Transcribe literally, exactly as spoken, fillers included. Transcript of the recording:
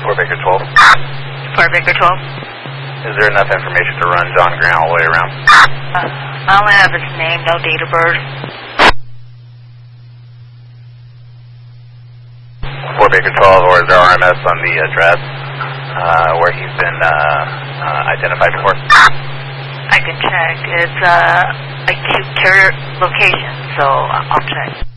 Fort Baker twelve. Fort Baker twelve. Is there enough information to run John Grant all the way around? Uh, I only have his name, no date of birth. Fort Baker twelve, or is there R M S on the address uh, where he's been uh, uh, identified before? I can check. It's uh, a acute care location, so I'll check.